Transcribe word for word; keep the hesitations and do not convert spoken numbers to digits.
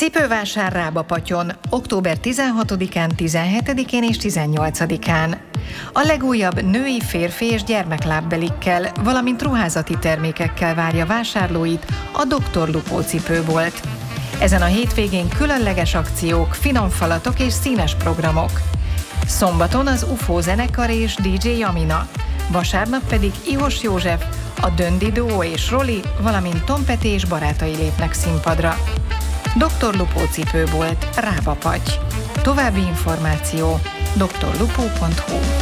Cipővásár Rába-Patyon, október tizenhatodikán, tizenhetedikén és tizennyolcadikán. A legújabb női, férfi és gyermeklábbelikkel, valamint ruházati termékekkel várja vásárlóit a doktor Lupó cipőbolt. Ezen a hétvégén különleges akciók, finom falatok és színes programok. Szombaton az u f o zenekar és dé dzsé Amina, vasárnap pedig Ihos József, a Döndi Duo és Roli, valamint Tom Peti és barátai lépnek színpadra. doktor Lupó cipőbolt, Rába-Patty. További információ doktor lupó pont hu.